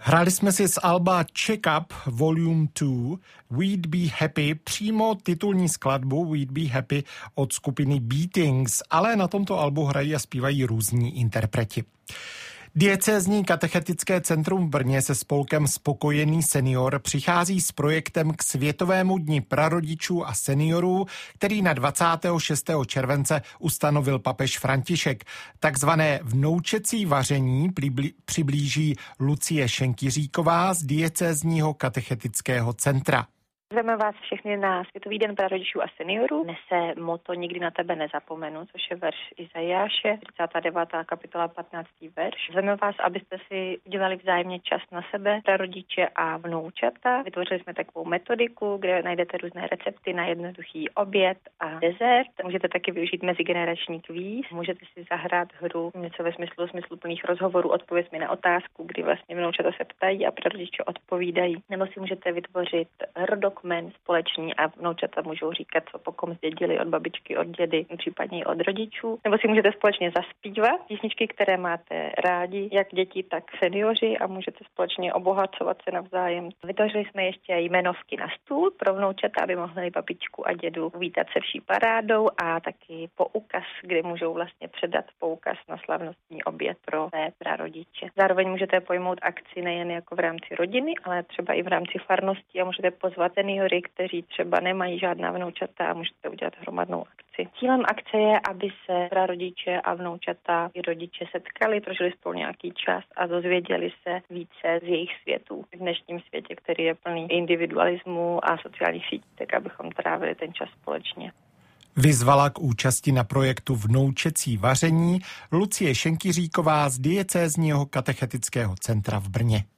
Hráli jsme si z alba Check Up Volume 2 We'd Be Happy, přímo titulní skladbu We'd Be Happy od skupiny Beatings, ale na tomto albu hrají a zpívají různí interpreti. Diecézní katechetické centrum v Brně se spolkem Spokojený senior přichází s projektem k Světovému dni prarodičů a seniorů, který na 26. července ustanovil papež František. Takzvané vnoučecí vaření přiblíží Lucie Šenkyříková z Diecézního katechetického centra. Zveme vás všechny na Světový den prarodičů a seniorů. Nese moto Nikdy na tebe nezapomenu, což je verš Izajáše, 39. kapitola 15. verš. Zveme vás, abyste si udělali vzájemně čas na sebe, prarodiče a vnoučata. Vytvořili jsme takovou metodiku, kde najdete různé recepty na jednoduchý oběd a dezert. Můžete taky využít mezigenerační kvíz. Můžete si zahrát hru něco ve smyslu plných rozhovorů, odpověď mi na otázku, kdy vlastně vnoučata se ptají a prarodiče odpovídají. Nebo si můžete vytvořit dokument společný a vnoučata můžou říkat, co po kom zdědili od babičky, od dědy, případně i od rodičů. Nebo si můžete společně zaspívat písničky, které máte rádi, jak děti, tak seniori, a můžete společně obohacovat se navzájem. Vytvořili jsme ještě jmenovky na stůl pro vnoučata, aby mohli babičku a dědu uvítat se vší parádou, a taky poukaz, kde můžou vlastně předat poukaz na slavnostní oběd pro své prarodiče. Zároveň můžete pojmout akci nejen jako v rámci rodiny, ale třeba i v rámci farnosti, a můžete pozvat seniory, kteří třeba nemají žádná vnoučata, a můžete udělat hromadnou akci. Cílem akce je, aby se prarodiče a vnoučata i rodiče setkali, prožili spolu nějaký čas a dozvěděli se více z jejich světů. V dnešním světě, který je plný individualismu a sociálních sítí, tak abychom trávili ten čas společně. Vyzvala k účasti na projektu Vnoučecí vaření Lucie Šenkyříková z Diecézního katechetického centra v Brně.